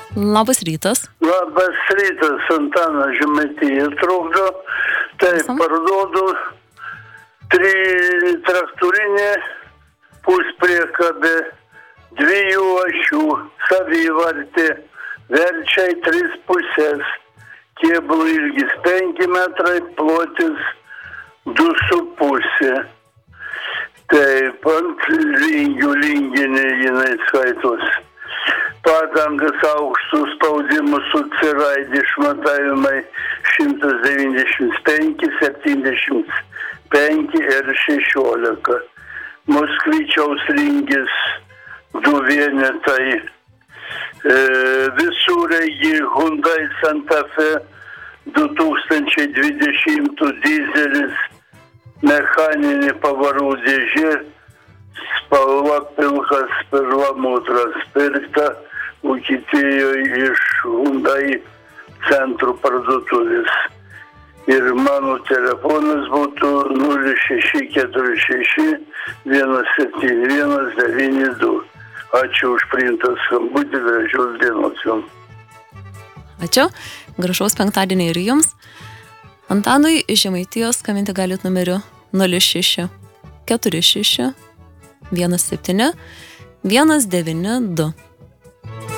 Labas rytas. Labas rytas, Antanas Žemaitija trukdo. Taip, parduodu traktorinė puspriekabė, 2 ašių, savivartė, verčiai 3 pusės, kėbulų ilgis 5 metrai, plotis 2,5. Taip, ant linginė jinai skaitos. Padangas aukštų spaudimų su C-raidė išmatavimai 195, 75 ir 16. Moskvyčiaus ringis 2 vienetai. Visureigį Hyundai Santa Fe 2020 dizelis, mechaninė pavarų dėžė, spalva pilkas perlamutras, pirkta Vokietijoje iš Hyundai centrų parduotuvės. Ir mano telefonas būtų 0646 171 92. Ačiū už priimtą skambutį, gražios dienos jums. Ačiū, gražaus penktadienį ir jums. Antanui iš Žemaitijos skambinti galit numeriu 06 46 17 192.